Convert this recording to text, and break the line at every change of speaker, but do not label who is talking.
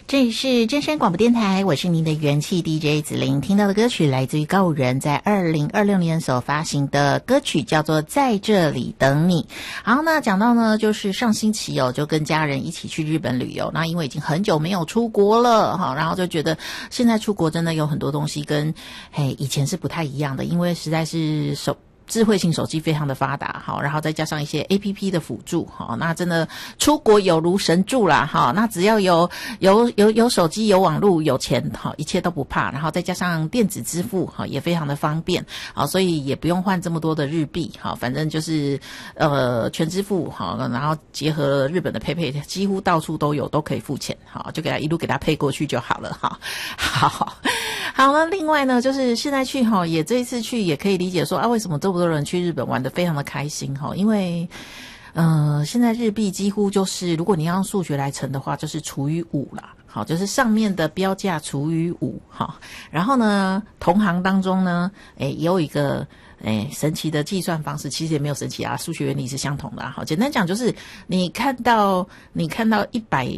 这里是真声广播电台，我是您的元气 DJ 子玲。听到的歌曲来自于告五人在2026年所发行的歌曲，叫做《在这里等你》。好，那讲到呢，就是上星期就跟家人一起去日本旅游。那因为已经很久没有出国了哈，然后就觉得现在出国真的有很多东西跟以前是不太一样的，因为实在是智慧型手机非常的发达，好，然后再加上一些 APP 的辅助，好，那真的出国有如神助啦，好，那只要有手机、有网络、有钱，好，一切都不怕，然后再加上电子支付，好，也非常的方便，好，所以也不用换这么多的日币，好，反正就是全支付，好，然后结合日本的 PayPay， 几乎到处都有，都可以付钱，好，就一路给他配过去就好了，好了，另外呢，就是现在去也这一次去也可以理解说为什么这么多人去日本玩得非常的开心因为现在日币几乎就是如果你要用数学来乘的话，就是除以5啦。好，就是上面的标价除以5，好，然后呢，同行当中呢，也有一个神奇的计算方式，其实也没有神奇啊，数学原理是相同的啊。好，简单讲就是你看到100